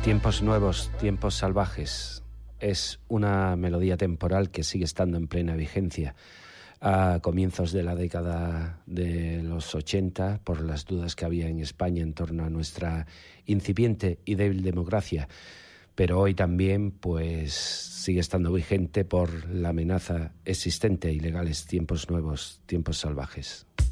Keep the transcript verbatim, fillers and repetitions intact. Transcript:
Tiempos nuevos, tiempos salvajes. Es una melodía temporal que sigue estando en plena vigencia. A comienzos de la década de los ochenta, por las dudas que había en España en torno a nuestra incipiente y débil democracia, pero hoy también pues sigue estando vigente por la amenaza existente. Ilegales, tiempos nuevos, tiempos salvajes.